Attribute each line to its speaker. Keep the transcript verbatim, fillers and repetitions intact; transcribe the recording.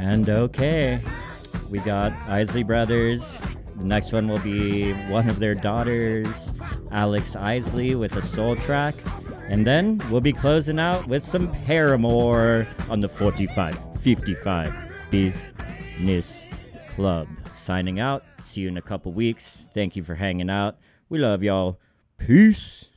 Speaker 1: And okay, we got Isley Brothers. The next one will be one of their daughters, Alex Isley, with a soul track. And then we'll be closing out with some Paramore on the forty-five fifty-five Business Club. Signing out. See you in a couple weeks. Thank you for hanging out. We love y'all. Peace.